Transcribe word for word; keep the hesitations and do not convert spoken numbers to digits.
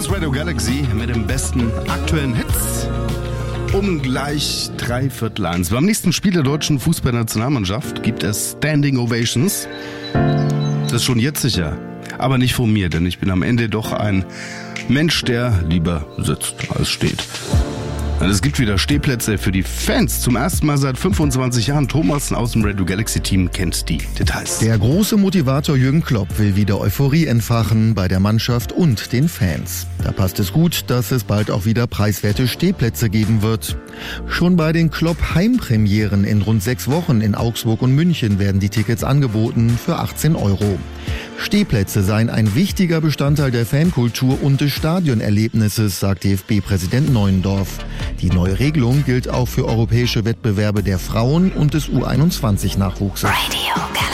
ist Radio Galaxy mit den besten aktuellen Hits. Um gleich drei Viertel eins. Beim nächsten Spiel der deutschen Fußballnationalmannschaft gibt es Standing Ovations. Das ist schon jetzt sicher. Aber nicht von mir, denn ich bin am Ende doch ein Mensch, der lieber sitzt als steht. Und es gibt wieder Stehplätze für die Fans. Zum ersten Mal seit fünfundzwanzig Jahren. Thomas aus dem Radio Galaxy Team kennt die Details. Der große Motivator Jürgen Klopp will wieder Euphorie entfachen bei der Mannschaft und den Fans. Da passt es gut, dass es bald auch wieder preiswerte Stehplätze geben wird. Schon bei den Klopp-Heimpremieren in rund sechs Wochen in Augsburg und München werden die Tickets angeboten für achtzehn Euro. Stehplätze seien ein wichtiger Bestandteil der Fankultur und des Stadionerlebnisses, sagt D F B-Präsident Neuendorf. Die neue Regelung gilt auch für europäische Wettbewerbe der Frauen und des U einundzwanzig Nachwuchses.